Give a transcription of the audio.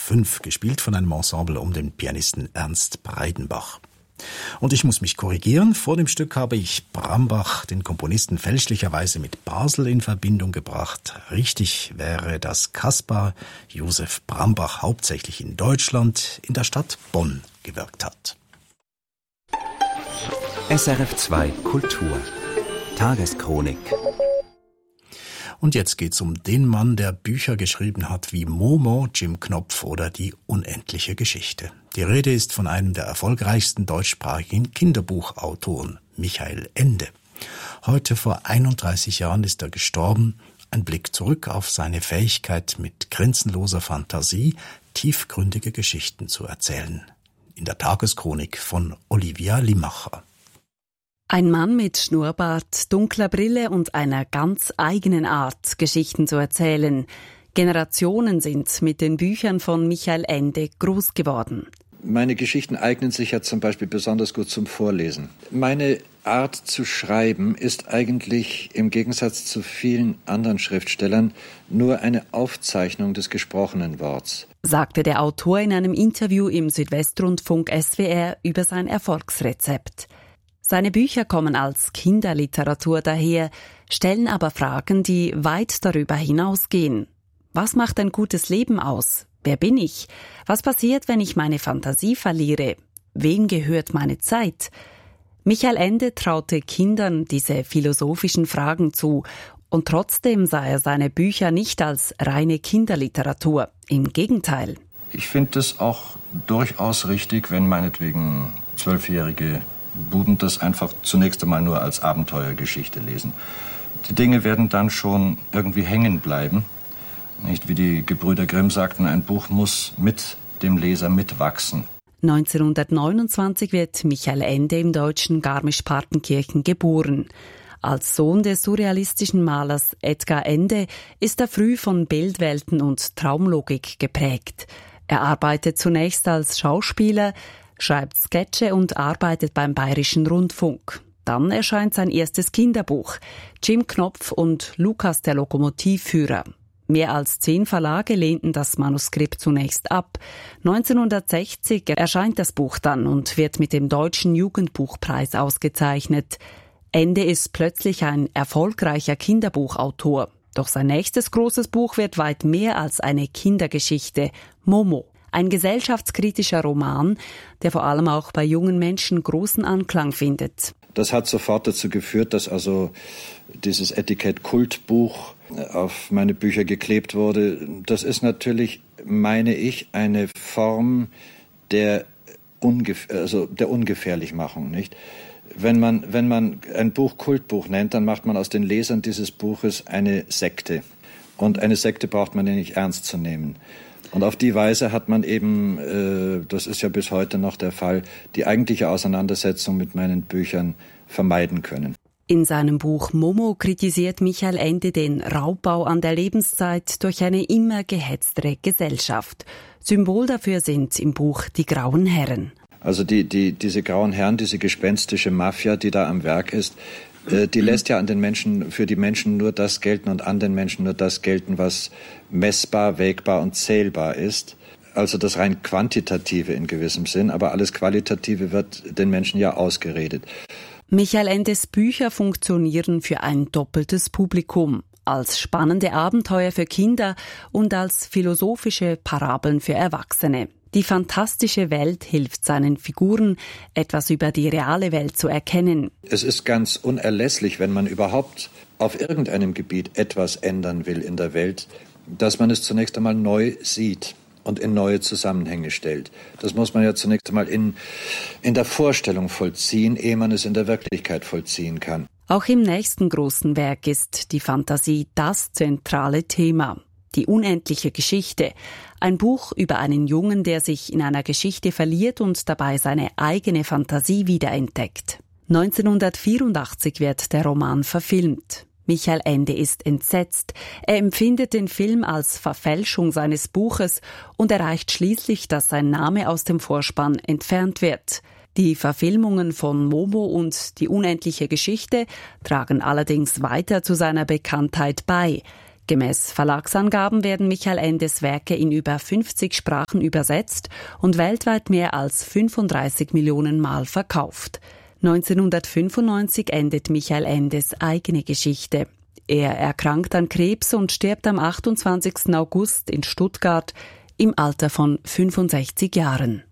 5, gespielt von einem Ensemble um den Pianisten Ernst Breidenbach. Und ich muss mich korrigieren, vor dem Stück habe ich Brambach, den Komponisten, fälschlicherweise mit Basel in Verbindung gebracht. Richtig wäre, dass Caspar Josef Brambach hauptsächlich in Deutschland, in der Stadt Bonn gewirkt hat. SRF 2 Kultur Tageschronik. Und jetzt geht's um den Mann, der Bücher geschrieben hat wie Momo, Jim Knopf oder Die unendliche Geschichte. Die Rede ist von einem der erfolgreichsten deutschsprachigen Kinderbuchautoren, Michael Ende. Heute vor 31 Jahren ist er gestorben. Ein Blick zurück auf seine Fähigkeit, mit grenzenloser Fantasie tiefgründige Geschichten zu erzählen. In der Tageschronik von Olivia Limacher. Ein Mann mit Schnurrbart, dunkler Brille und einer ganz eigenen Art, Geschichten zu erzählen. Generationen sind mit den Büchern von Michael Ende groß geworden. Meine Geschichten eignen sich ja zum Beispiel besonders gut zum Vorlesen. Meine Art zu schreiben ist eigentlich im Gegensatz zu vielen anderen Schriftstellern nur eine Aufzeichnung des gesprochenen Worts, sagte der Autor in einem Interview im Südwestrundfunk SWR über sein Erfolgsrezept. Seine Bücher kommen als Kinderliteratur daher, stellen aber Fragen, die weit darüber hinausgehen. Was macht ein gutes Leben aus? Wer bin ich? Was passiert, wenn ich meine Fantasie verliere? Wem gehört meine Zeit? Michael Ende traute Kindern diese philosophischen Fragen zu und trotzdem sah er seine Bücher nicht als reine Kinderliteratur. Im Gegenteil. Ich finde es auch durchaus richtig, wenn meinetwegen 12-jährige Buben das einfach zunächst einmal nur als Abenteuergeschichte lesen. Die Dinge werden dann schon irgendwie hängen bleiben. Nicht wie die Gebrüder Grimm sagten, ein Buch muss mit dem Leser mitwachsen. 1929 wird Michael Ende im deutschen Garmisch-Partenkirchen geboren. Als Sohn des surrealistischen Malers Edgar Ende ist er früh von Bildwelten und Traumlogik geprägt. Er arbeitet zunächst als Schauspieler, schreibt Sketche und arbeitet beim Bayerischen Rundfunk. Dann erscheint sein erstes Kinderbuch, Jim Knopf und Lukas der Lokomotivführer. Mehr als 10 Verlage lehnten das Manuskript zunächst ab. 1960 erscheint das Buch dann und wird mit dem Deutschen Jugendbuchpreis ausgezeichnet. Ende ist plötzlich ein erfolgreicher Kinderbuchautor. Doch sein nächstes großes Buch wird weit mehr als eine Kindergeschichte, Momo. Ein gesellschaftskritischer Roman, der vor allem auch bei jungen Menschen großen Anklang findet. Das hat sofort dazu geführt, dass also dieses Etikett Kultbuch auf meine Bücher geklebt wurde. Das ist natürlich, meine ich, eine Form der Ungefährlichmachung, nicht? Wenn man ein Buch Kultbuch nennt, dann macht man aus den Lesern dieses Buches eine Sekte. Und eine Sekte braucht man ja nicht ernst zu nehmen. Und auf die Weise hat man eben, das ist ja bis heute noch der Fall, die eigentliche Auseinandersetzung mit meinen Büchern vermeiden können. In seinem Buch Momo kritisiert Michael Ende den Raubbau an der Lebenszeit durch eine immer gehetztere Gesellschaft. Symbol dafür sind im Buch die Grauen Herren. Also diese Grauen Herren, diese gespenstische Mafia, die da am Werk ist, die lässt ja für die Menschen nur das gelten und an den Menschen nur das gelten, was messbar, wägbar und zählbar ist. Also das rein Quantitative in gewissem Sinn, aber alles Qualitative wird den Menschen ja ausgeredet. Michael Endes Bücher funktionieren für ein doppeltes Publikum. Als spannende Abenteuer für Kinder und als philosophische Parabeln für Erwachsene. Die fantastische Welt hilft seinen Figuren, etwas über die reale Welt zu erkennen. Es ist ganz unerlässlich, wenn man überhaupt auf irgendeinem Gebiet etwas ändern will in der Welt, dass man es zunächst einmal neu sieht und in neue Zusammenhänge stellt. Das muss man ja zunächst einmal in der Vorstellung vollziehen, ehe man es in der Wirklichkeit vollziehen kann. Auch im nächsten großen Werk ist die Fantasie das zentrale Thema. Die unendliche Geschichte. Ein Buch über einen Jungen, der sich in einer Geschichte verliert und dabei seine eigene Fantasie wiederentdeckt. 1984 wird der Roman verfilmt. Michael Ende ist entsetzt. Er empfindet den Film als Verfälschung seines Buches und erreicht schließlich, dass sein Name aus dem Vorspann entfernt wird. Die Verfilmungen von Momo und Die unendliche Geschichte tragen allerdings weiter zu seiner Bekanntheit bei. Gemäß Verlagsangaben werden Michael Endes Werke in über 50 Sprachen übersetzt und weltweit mehr als 35 Millionen Mal verkauft. 1995 endet Michael Endes eigene Geschichte. Er erkrankt an Krebs und stirbt am 28. August in Stuttgart im Alter von 65 Jahren.